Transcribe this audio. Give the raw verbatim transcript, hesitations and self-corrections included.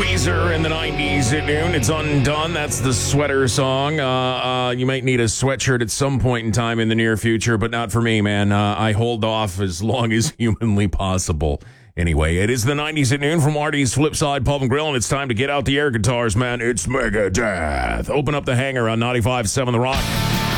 Weezer in the nineties at noon. It's Undone. That's the sweater song. Uh, uh, you might need a sweatshirt at some point in time in the near future, but not for me, man. Uh, I hold off as long as humanly possible. Anyway, it is the nineties at noon from Marty's Flipside Pub and Grill, and it's time to get out the air guitars, man. It's Megadeth. Open up the hangar on ninety-five point seven The Rock.